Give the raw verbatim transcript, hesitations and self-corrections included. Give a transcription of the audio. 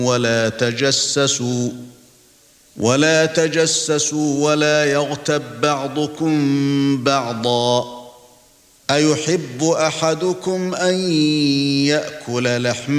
ولا تجسسوا ولا تجسسوا ولا يغتب بعضكم بعضا أيحب أحدكم أن يأكل لحم